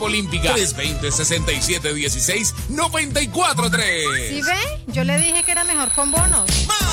Olímpica 320-6716-943. ¿Sí ve? Yo le dije que era mejor con bonos. ¡Más!